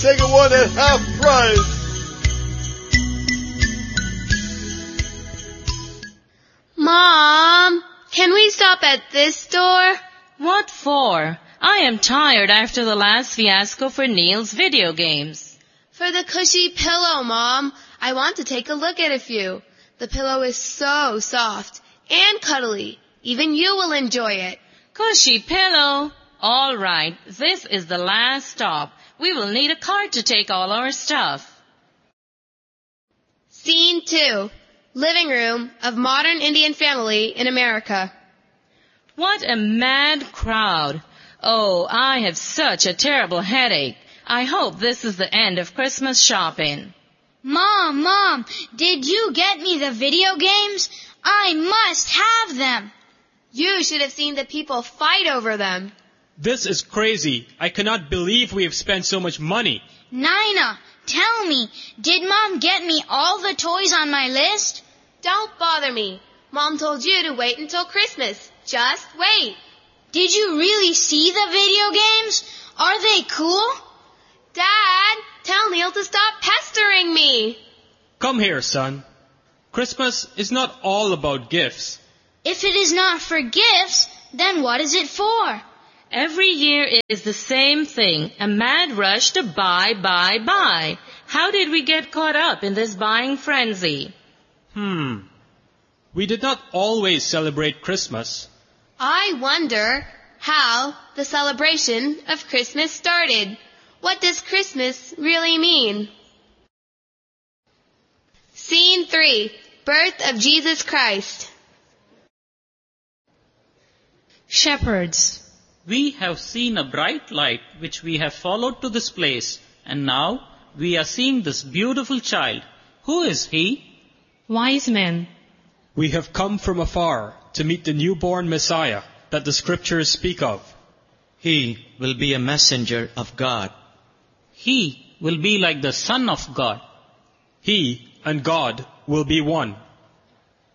Second one at half price. Mom, can we stop at this store? What for? I am tired after the last fiasco for Neil's video games. For the cushy pillow, Mom. I want to take a look at a few. The pillow is so soft and cuddly. Even you will enjoy it. Cushy pillow. All right, this is the last stop. We will need a cart to take all our stuff. Scene 2. Living room of modern Indian family in America. What a mad crowd. Oh, I have such a terrible headache. I hope this is the end of Christmas shopping. Mom, did you get me the video games? I must have them. You should have seen the people fight over them. This is crazy. I cannot believe we have spent so much money. Naina, tell me, did Mom get me all the toys on my list? Don't bother me. Mom told you to wait until Christmas. Just wait. Did you really see the video games? Are they cool? Dad, tell Neil to stop pestering me. Come here, son. Christmas is not all about gifts. If it is not for gifts, then what is it for? Every year it is the same thing, a mad rush to buy. How did we get caught up in this buying frenzy? We did not always celebrate Christmas. I wonder how the celebration of Christmas started. What does Christmas really mean? Scene 3. Birth of Jesus Christ. Shepherds. We have seen a bright light which we have followed to this place, and now we are seeing this beautiful child. Who is he? Wise men. We have come from afar to meet the newborn Messiah that the scriptures speak of. He will be a messenger of God. He will be like the Son of God. He and God will be one.